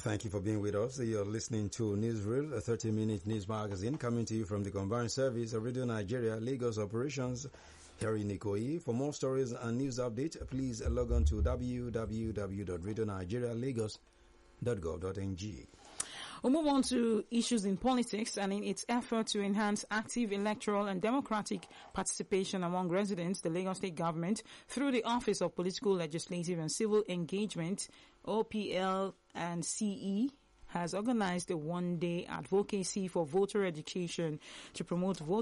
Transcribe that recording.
Thank you for being with us. You're listening to Newsreel, a 30-minute news magazine coming to you from the combined service of Radio Nigeria, Lagos operations here in Ikoyi. For more stories and news updates, please log on to www.radionigerialagos.gov.ng. We'll move on to issues in politics, and in its effort to enhance active electoral and democratic participation among residents, the Lagos State Government, through the Office of Political, Legislative and Civil Engagement, OPL and CE, has organized a one-day advocacy for voter education to promote voter